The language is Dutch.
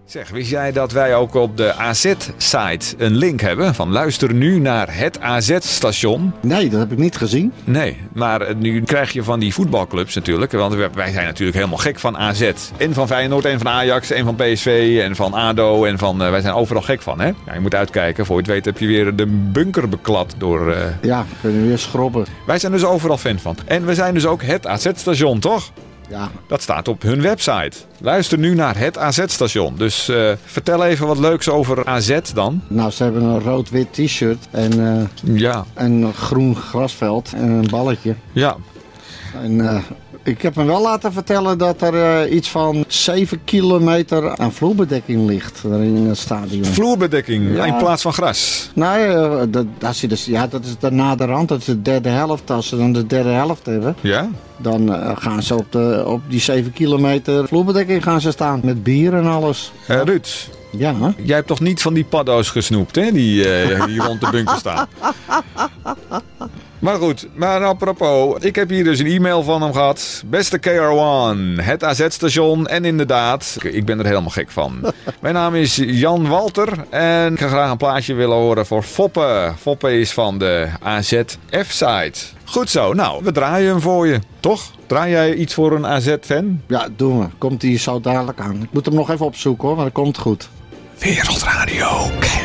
Zeg, wist jij dat wij ook op de AZ-site een link hebben van luister nu naar het AZ-station? Nee, dat heb ik niet gezien. Nee, maar nu krijg je van die voetbalclubs natuurlijk, want wij zijn natuurlijk helemaal gek van AZ. En van Feyenoord, en van Ajax, en van PSV, en van ADO, en van wij zijn overal gek van, hè? Ja, je moet uitkijken, voor je het weet heb je weer de bunker beklad door... Ja, kunnen we weer schrobben. Wij zijn dus overal fan van. En we zijn dus ook het AZ-station, toch? Ja. Dat staat op hun website. Luister nu naar het AZ-station. Dus vertel even wat leuks over AZ dan. Nou, ze hebben een rood-wit t-shirt en een groen grasveld en een balletje. Ja. En ik heb me wel laten vertellen dat er iets van 7 kilometer aan vloerbedekking ligt in het stadion. Vloerbedekking in plaats van gras? Nee, dat is de naderhand. Dat is de derde helft. Als ze dan de derde helft hebben, dan gaan ze op die 7 kilometer vloerbedekking gaan ze staan. Met bier en alles. Ruud, ja. Jij hebt toch niet van die paddo's gesnoept, hè? Die rond de bunker staan? Maar goed, maar apropos, ik heb hier dus een e-mail van hem gehad. Beste KR1, het AZ-station en inderdaad, ik ben er helemaal gek van. Mijn naam is Jan Walter en ik ga graag een plaatje willen horen voor Foppe. Foppe is van de AZ-F-site. Goed zo, nou, we draaien hem voor je, toch? Draai jij iets voor een AZ-fan? Ja, doen we. Komt die zo dadelijk aan. Ik moet hem nog even opzoeken hoor, maar dat komt goed. Wereldradio.